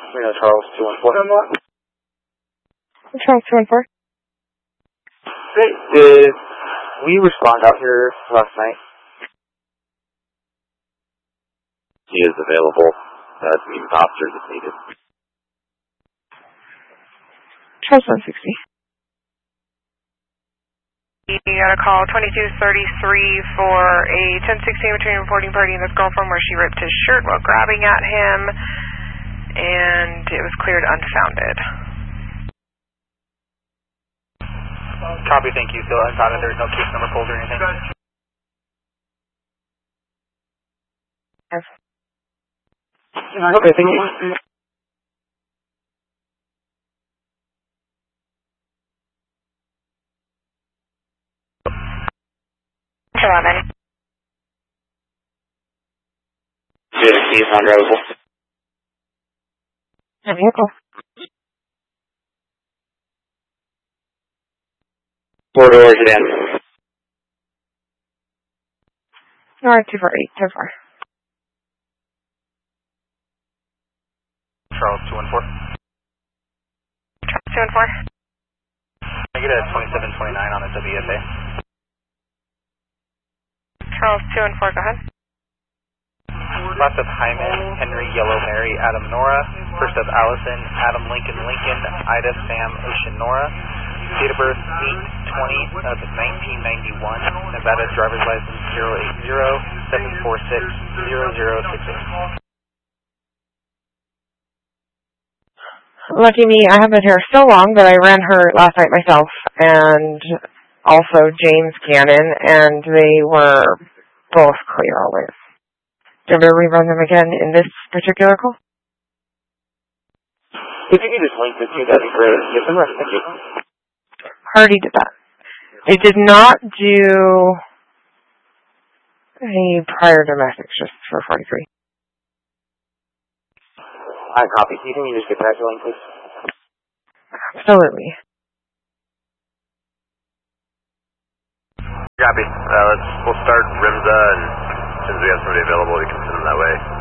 Charles 214. Charles 214. Great. Did we respond out here last night? He is available. To meet with officers if needed. Charles 160. You got a call 2233 for a 1016 between reporting party and this girlfriend where she ripped his shirt while grabbing at him, and it was cleared unfounded. Copy, thank you. Still unfounded. There's no case number pulled or anything. Yes. Okay, thank you. Yeah, the key is non-drivable. The vehicle. Four-door sedan. Alright, 248, so far. Charles 214. Charles 214. I get a 2729 on the WFA. Charles 214, go ahead. Last of Hyman, Henry, Yellow, Mary, Adam, Nora. First of Allison, Adam, Lincoln, Lincoln, Ida, Sam, Ocean, Nora. Date of birth 8/20 of 1991. Nevada driver's license 080-746-0068. Lucky me, I haven't been here so long, but I ran her last night myself, and also James Cannon, and they were both clear always. Do you want me to rerun them again in this particular call? If you could just link the two, that'd be great. Get some rest, thank you. Already did that. It did not do any prior domestics, just for 43. I copy. Can you just get that going, please? Absolutely. Copy. We'll start RIMSA, and as soon as we have somebody available, we can send them that way.